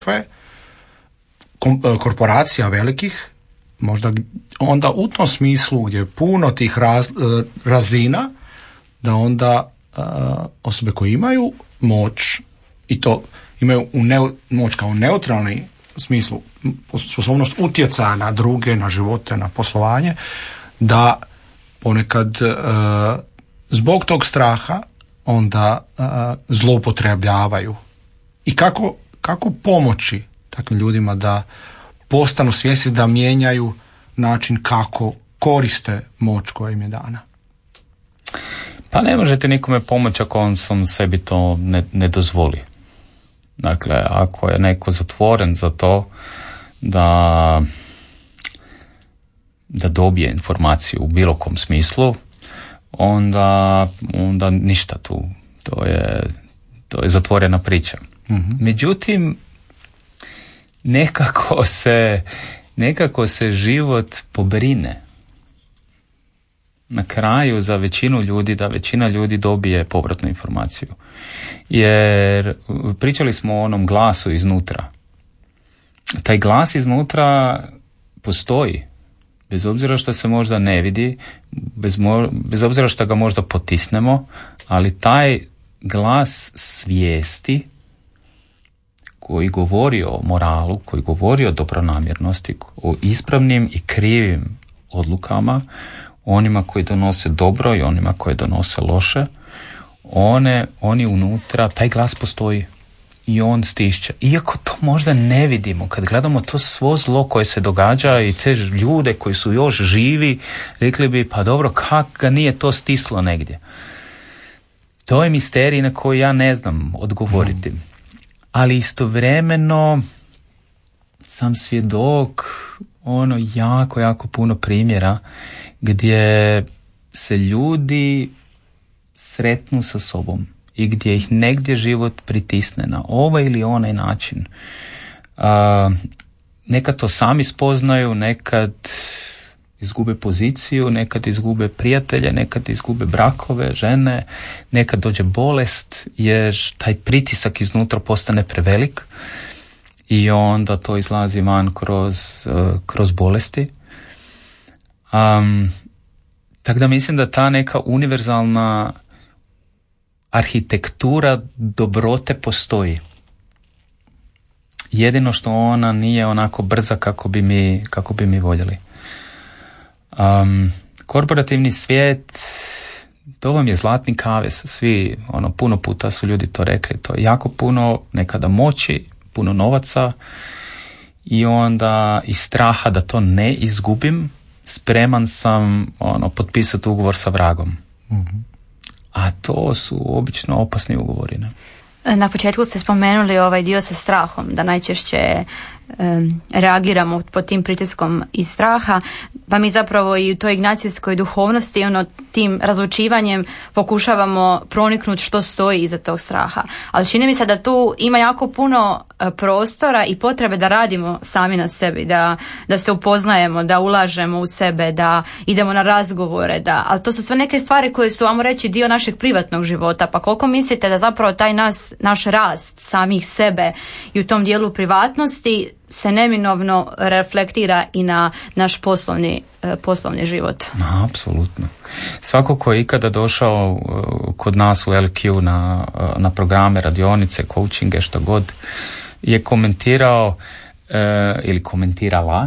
korporacija velikih, možda onda u tom smislu gdje je puno tih razina, da onda osobe koje imaju moć, i to imaju moć kao neutralni smislu, sposobnost utjecaja na druge, na živote, na poslovanje, da ponekad zbog tog straha onda zloupotrebljavaju. I kako pomoći takvim ljudima da postanu svjesni, da mijenjaju način kako koriste moć koja im je dana? Pa ne možete nikome pomoći ako on sam sebi to ne dozvoli. Dakle, ako je neko zatvoren za to da dobije informaciju u bilo kom smislu, onda ništa tu. To je zatvorena priča. Mm-hmm. Međutim, nekako se život pobrine na kraju za većinu ljudi, da većina ljudi dobije povratnu informaciju. Jer pričali smo o onom glasu iznutra. Taj glas iznutra postoji. Bez obzira što se možda ne vidi, bez obzira što ga možda potisnemo, ali taj glas svijesti koji govori o moralu, koji govori o dobronamjernosti, o ispravnim i krivim odlukama, onima koji donose dobro i onima koji donose loše, oni unutra, taj glas postoji i on stišće. Iako to možda ne vidimo, kad gledamo to svo zlo koje se događa i te ljude koji su još živi, rekli bi, pa dobro, kak ga nije to stislo negdje? To je misterij na koji ja ne znam odgovoriti. Ali istovremeno sam svjedok jako puno primjera gdje se ljudi sretnu sa sobom i gdje ih negdje život pritisne na ovaj ili onaj način. Nekad to sami spoznaju, nekad izgube poziciju, nekad izgube prijatelje, nekad izgube brakove, žene, nekad dođe bolest jer taj pritisak iznutra postane prevelik i onda to izlazi van kroz bolesti. Tako da mislim da ta neka univerzalna arhitektura dobrote postoji. Jedino što ona nije onako brza kako bi mi voljeli. Korporativni svijet, to vam je zlatni kavez. Svi, puno puta su ljudi to rekli. To je jako puno nekada moći, puno novaca i onda iz straha da to ne izgubim, spreman sam potpisati ugovor sa vragom. Mm-hmm. A to su obično opasni ugovori. Ne? Na početku ste spomenuli ovaj dio sa strahom, da najčešće reagiramo pod tim pritiskom i straha, pa mi zapravo i u toj ignacijskoj duhovnosti tim razlučivanjem pokušavamo proniknuti što stoji iza tog straha. Ali čini mi se da tu ima jako puno prostora i potrebe da radimo sami na sebi, da se upoznajemo, da ulažemo u sebe, da idemo na razgovore, ali to su sve neke stvari koje su, ajmo reći, dio našeg privatnog života. Pa koliko mislite da zapravo taj naš rast samih sebe i u tom dijelu privatnosti se neminovno reflektira i na naš poslovni život? Apsolutno. Svako ko je ikada došao kod nas u LQ na programe, radionice, coachinge, što god, je komentirao ili komentirala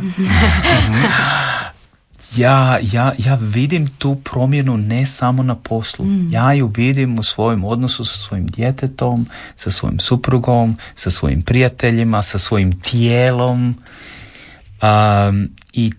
ja vidim tu promjenu ne samo na poslu. Ja ju vidim u svojem odnosu sa svojim djetetom, sa svojim suprugom, sa svojim prijateljima, sa svojim tijelom. I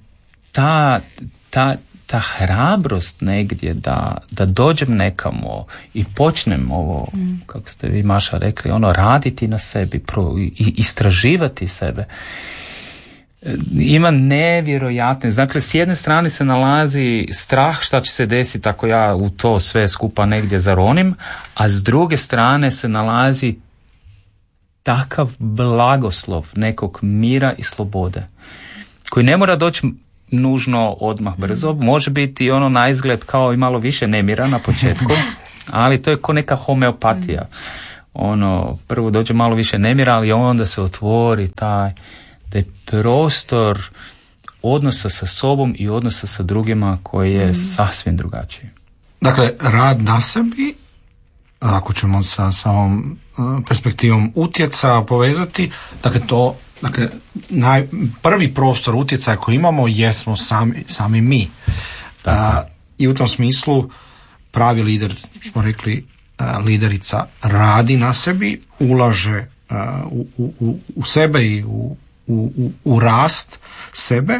ta hrabrost negdje da dođem nekamo i počnem ovo, kako ste vi, Maša, rekli, raditi na sebi, istraživati sebe, ima nevjerojatne. Dakle, s jedne strane se nalazi strah šta će se desiti ako ja u to sve skupa negdje zaronim, a s druge strane se nalazi takav blagoslov nekog mira i slobode, koji ne mora doći nužno odmah brzo, može biti na izgled kao i malo više nemira na početku, ali to je ko neka homeopatija. prvo dođe malo više nemira, ali onda se otvori taj prostor odnosa sa sobom i odnosa sa drugima koji je sasvim drugačiji. Dakle, rad na sebi, ako ćemo sa ovom perspektivom utjecaja povezati, prvi prostor utjecaja koji imamo jesmo sami mi. I u tom smislu pravi lider, smo rekli, liderica radi na sebi, ulaže u sebe i u rast sebe.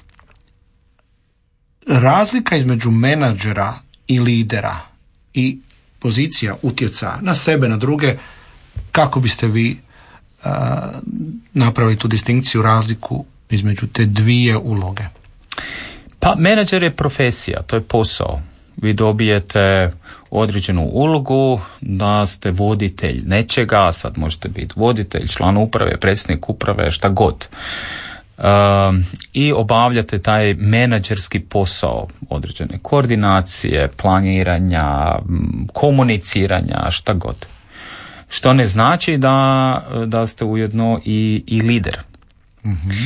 Razlika između menadžera i lidera i pozicija utjecaja na sebe, na druge, kako biste vi napravili tu distinkciju, razliku između te dvije uloge? Pa menadžer je profesija, to je posao. Vi dobijete određenu ulogu da ste voditelj nečega, sad možete biti voditelj, član uprave, predsjednik uprave, šta god. I obavljate taj menadžerski posao, određene koordinacije, planiranja, komuniciranja, šta god. Što ne znači da ste ujedno i lider. Mm-hmm.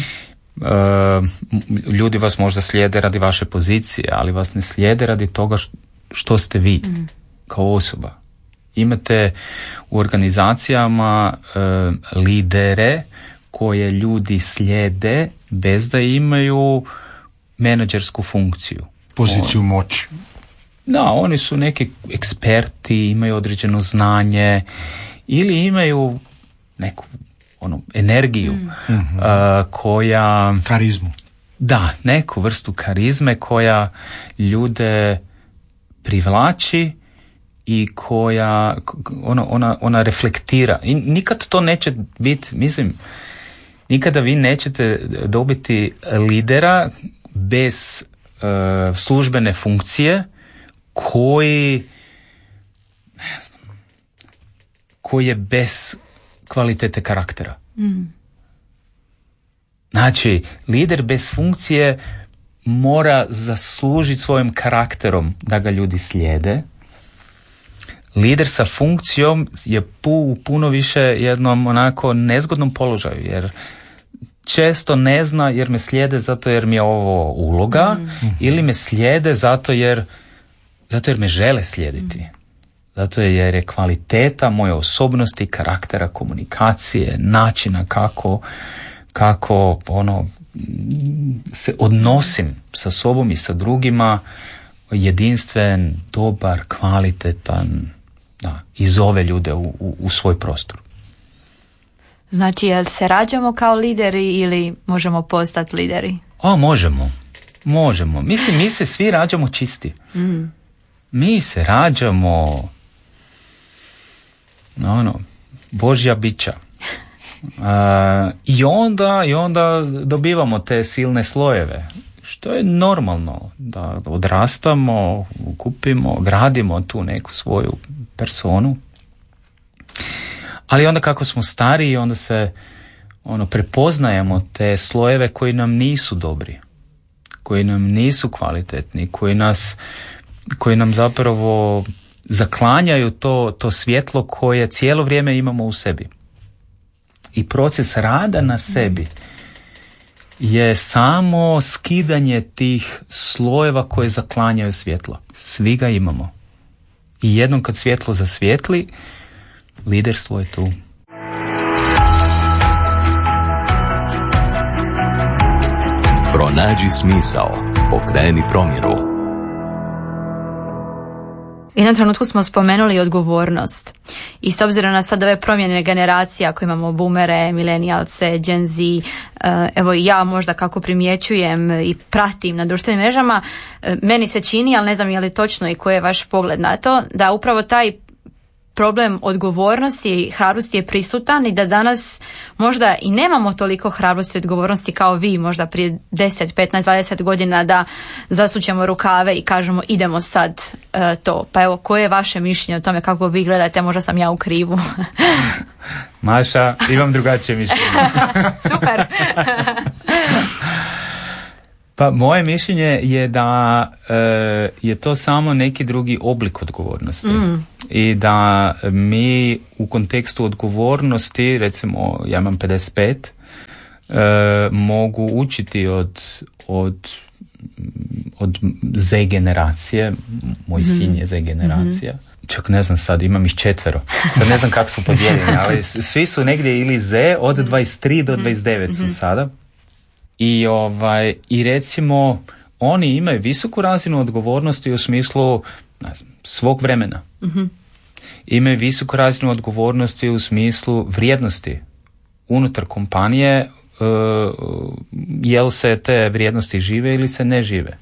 Ljudi vas možda slijede radi vaše pozicije, ali vas ne slijede radi toga što ste vi kao osoba. Imate u organizacijama lidere koje ljudi slijede bez da imaju menadžersku funkciju. Poziciju moći. Da, oni su neki eksperti, imaju određeno znanje ili imaju neku energiju koja... Karizmu. Da, neku vrstu karizme koja ljude privlači i koja ona reflektira. I nikad to neće biti, nikada vi nećete dobiti lidera bez službene funkcije koji je bez kvalitete karaktera. Znači, lider bez funkcije mora zaslužiti svojim karakterom da ga ljudi slijede. Lider sa funkcijom je puno više jednom onako nezgodnom položaju, jer često ne zna jer me slijede zato jer mi je ovo uloga ili me slijede zato jer me žele slijediti. Zato jer je kvaliteta moje osobnosti, karaktera, komunikacije, načina kako se odnosim sa sobom i sa drugima jedinstven, dobar, kvalitetan, i zove ljude u svoj prostor. Znači, jel se rađamo kao lideri ili možemo postati lideri? Možemo. Mislim, mi se svi rađamo čisti. Mi se rađamo Božja bića. I onda dobivamo te silne slojeve, što je normalno, da odrastamo, kupimo, gradimo tu neku svoju personu. Ali onda kako smo stariji, onda se prepoznajemo te slojeve koji nam nisu dobri, koji nam nisu kvalitetni, koji nam zapravo zaklanjaju to svjetlo koje cijelo vrijeme imamo u sebi. I proces rada na sebi je samo skidanje tih slojeva koje zaklanjaju svjetlo. Svi ga imamo. I jednom kad svjetlo zasvijetli, liderstvo je tu. Pronađi smisao. Pokreni promjenu. U jednom trenutku smo spomenuli odgovornost. I s obzirom na sad ove promjene generacija, ako imamo boomere, milenijalce, Gen Z, evo i ja možda kako primjećujem i pratim na društvenim mrežama, meni se čini, ali ne znam je li točno i koji je vaš pogled na to, da upravo taj problem odgovornosti i hrabrosti je prisutan i da danas možda i nemamo toliko hrabrosti i odgovornosti kao vi možda prije 10, 15, 20 godina da zasučemo rukave i kažemo idemo sad to. Pa evo, koje je vaše mišljenje o tome, kako vi gledate, možda sam ja u krivu? Maša, imam drugačije mišljenje. Super. Pa moje mišljenje je da je to samo neki drugi oblik odgovornosti. I da mi u kontekstu odgovornosti, recimo ja imam 55, mogu učiti od Z generacije, moj sin je Z generacija, čak ne znam sad, imam ih 4, sad ne znam kako su podijeljeni, ali svi su negdje ili Z od 23 do 29 su sada. I recimo oni imaju visoku razinu odgovornosti u smislu, ne znam, svog vremena. Imaju visoku razinu odgovornosti u smislu vrijednosti unutar kompanije, jel se te vrijednosti žive ili se ne žive.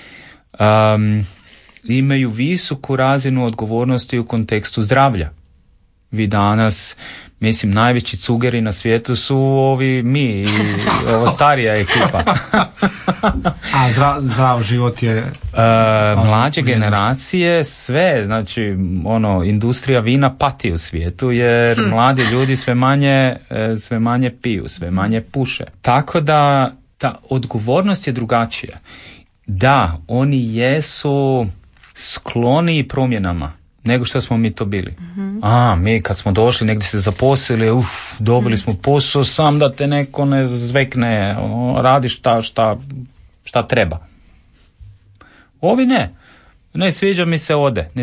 Imaju visoku razinu odgovornosti u kontekstu zdravlja. Vi danas, mislim, najveći cugeri na svijetu su ovi mi i ova starija ekipa. A zdrav život je... Mlađe generacije, sve, znači, industrija vina pati u svijetu, jer mladi ljudi sve manje piju, sve manje puše. Tako da ta odgovornost je drugačija. Da, oni jesu skloni promjenama nego što smo mi to bili. Mi kad smo došli, negdje se zaposlili, dobili smo posao, sam da te neko ne zvekne, radiš šta treba. Ovi ne sviđa mi se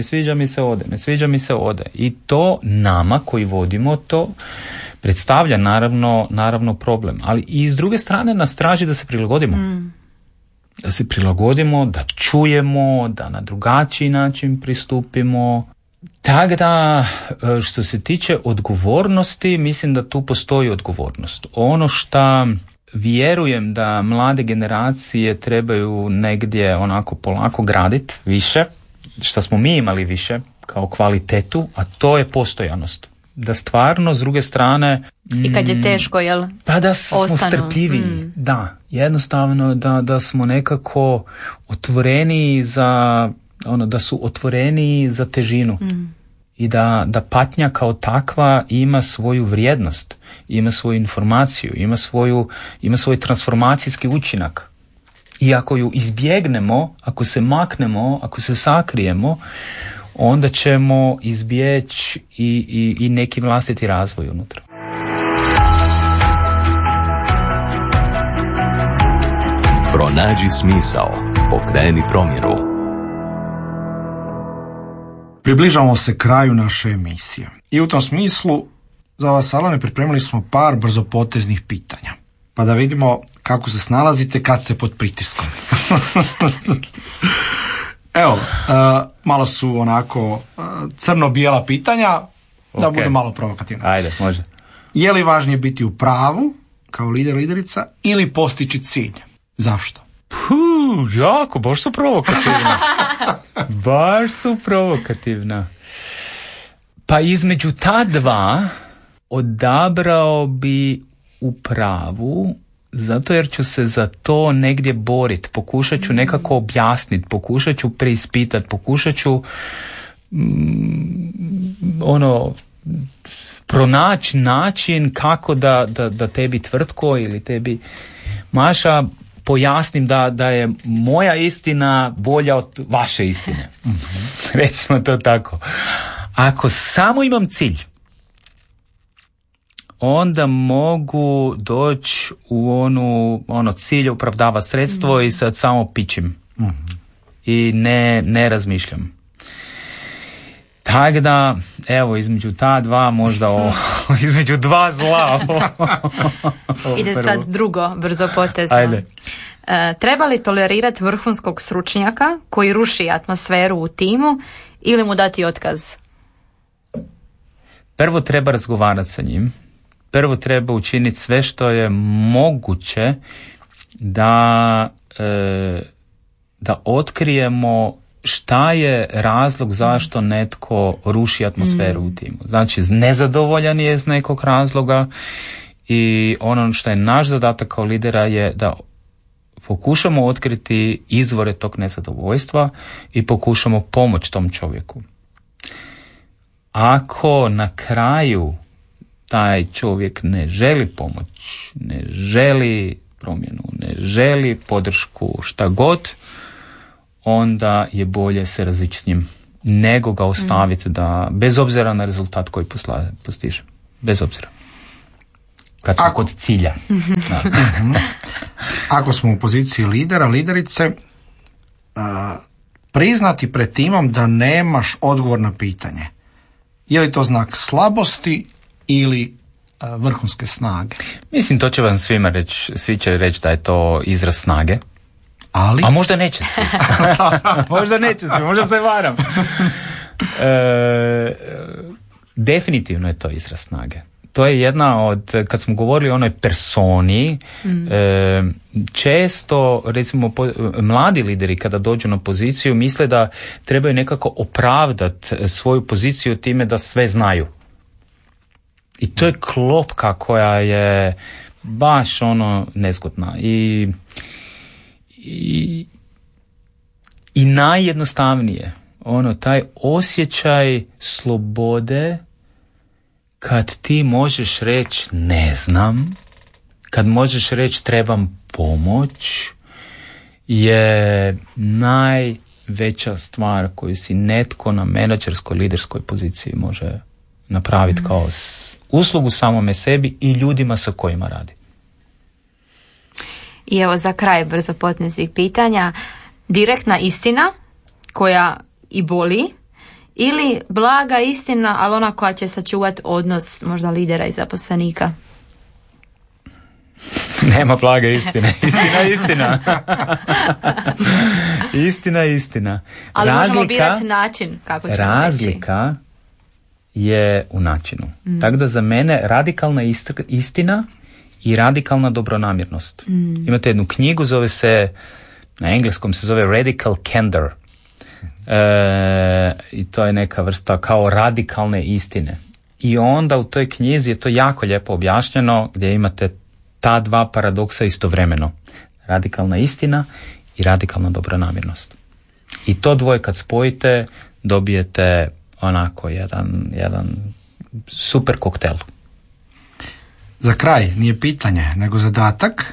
ode. I to nama koji vodimo to predstavlja naravno problem. Ali i s druge strane nas traži da se prilagodimo. Da se prilagodimo, da čujemo, da na drugačiji način pristupimo. Tako da, što se tiče odgovornosti, mislim da tu postoji odgovornost. Ono što vjerujem da mlade generacije trebaju negdje onako polako graditi više, što smo mi imali više kao kvalitetu, a to je postojanost. Da stvarno, s druge strane... I kad je teško, jel? Pa da smo strpljivi. Da, jednostavno da smo nekako otvoreni za... da su otvoreni za težinu. I da patnja kao takva ima svoju vrijednost, ima svoju informaciju, ima svoj transformacijski učinak. I ako ju izbjegnemo, ako se maknemo, ako se sakrijemo, onda ćemo izbjeći i neki vlastiti razvoj unutra. Pronađi smisao, pokreni promjeru. Približavamo se kraju naše emisije. I u tom smislu za vas, Alane, pripremili smo par brzopoteznih pitanja. Pa da vidimo kako se snalazite kad ste pod pritiskom. Evo, malo su onako crno-bijela pitanja, da budu malo provokativna. Ajde, može. Je li važnije biti u pravu, kao liderica, ili postići cilj? Zašto? Jako, baš su provokativna. Pa između ta dva odabrao bi u pravu, zato jer ću se za to negdje boriti. Pokušat ću nekako objasniti, pokušat ću preispitati, pokušat ću pronaći način kako da tebi tvrtko ili tebi Maša pojasnim da je moja istina bolja od vaše istine. Recimo to tako. Ako samo imam cilj, onda mogu doći u cilj opravdava sredstvo i sad samo pičim. I ne razmišljam. Tako da, evo, između ta dva, možda između dva zla. Ide sad drugo, brzo potezno. Ajde. Treba li tolerirati vrhunskog stručnjaka koji ruši atmosferu u timu ili mu dati otkaz? Prvo treba razgovarati sa njim. Prvo treba učiniti sve što je moguće da otkrijemo šta je razlog zašto netko ruši atmosferu u timu. Znači, nezadovoljan je iz nekog razloga i ono što je naš zadatak kao lidera je da pokušamo otkriti izvore tog nezadovoljstva i pokušamo pomoći tom čovjeku. Ako na kraju taj čovjek ne želi pomoć, ne želi promjenu, ne želi podršku šta god, onda je bolje se razići s njim nego ga ostaviti da, bez obzira na rezultat koji postiže. Bez obzira. Kad smo kod cilja. Ako smo u poziciji lidera, liderice, priznati pred timom da nemaš odgovor na pitanje. Je li to znak slabosti ili vrhunske snage? Mislim, to će vam svima reći, svi će reći da je to izraz snage. Ali? A možda neće svi. Možda se varam. Definitivno je to izraz snage. To je jedna od, kad smo govorili o onoj personi, često, recimo, mladi lideri kada dođu na poziciju misle da trebaju nekako opravdati svoju poziciju time da sve znaju. I to je klopka koja je baš nezgodna. I najjednostavnije, taj osjećaj slobode kad ti možeš reći ne znam, kad možeš reći trebam pomoć, je najveća stvar koju si netko na menadžerskoj, liderskoj poziciji može napraviti kao uslugu samome sebi i ljudima sa kojima radi. I evo za kraj brzo poteznih pitanja. Direktna istina koja i boli, ili blaga istina, ali ona koja će sačuvati odnos možda lidera i zaposlenika? Nema blage istine. Istina. Ali možemo birati način kako ćemo razlika reći. Je u načinu. Tako da za mene radikalna istina i radikalna dobronamjernost. Imate jednu knjigu, zove se, na engleskom se zove Radical Candor. I to je neka vrsta kao radikalne istine. I onda u toj knjizi je to jako lijepo objašnjeno, gdje imate ta dva paradoksa istovremeno. Radikalna istina i radikalna dobronamjernost. I to dvoje kad spojite, dobijete onako jedan super koktel. Za kraj, nije pitanje, nego zadatak.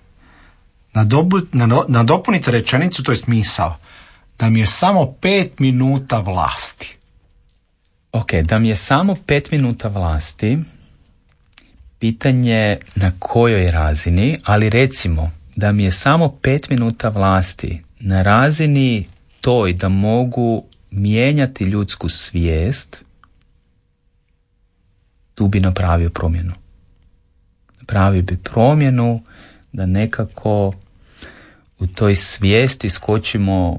Nadopunite rečenicu, to je misao. Da mi je samo 5 minuta vlasti. Ok, da mi je samo 5 minuta vlasti, pitanje na kojoj razini, ali recimo da mi je samo 5 minuta vlasti na razini toj da mogu mijenjati ljudsku svijest, tu bi napravio promjenu. Napravio bi promjenu da nekako u toj svijesti skočimo,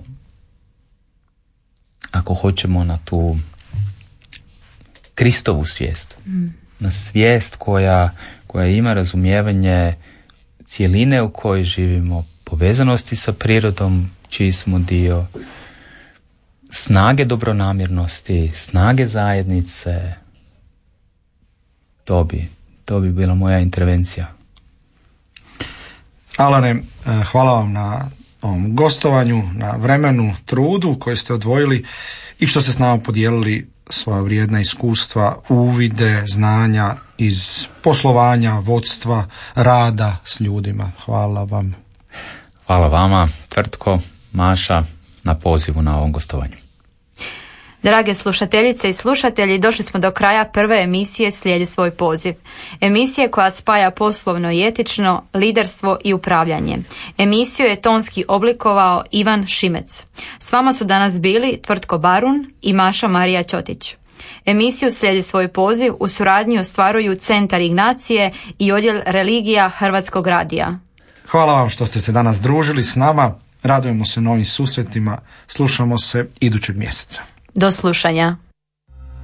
ako hoćemo, na tu Kristovu svijest. Na svijest koja ima razumijevanje cjeline u kojoj živimo, povezanosti sa prirodom čiji smo dio, snage dobronamjernosti, snage zajednice. To bi bila moja intervencija. Alane, hvala vam na ovom gostovanju, na vremenu, trudu koje ste odvojili i što ste s nama podijelili svoja vrijedna iskustva, uvide, znanja iz poslovanja, vodstva, rada s ljudima. Hvala vam. Hvala vama, Tvrtko, Maša, na pozivu na ovom gostovanju. Drage slušateljice i slušatelji, došli smo do kraja prve emisije Slijedi svoj poziv. Emisije koja spaja poslovno i etično, liderstvo i upravljanje. Emisiju je tonski oblikovao Ivan Šimec. S vama su danas bili Tvrtko Barun i Maša Marija Ćotić. Emisiju Slijedi svoj poziv u suradnji ostvaruju Centar Ignacije i Odjel religija Hrvatskog radija. Hvala vam što ste se danas družili s nama. Radujemo se novim susretima. Slušamo se idućeg mjeseca. Do slušanja.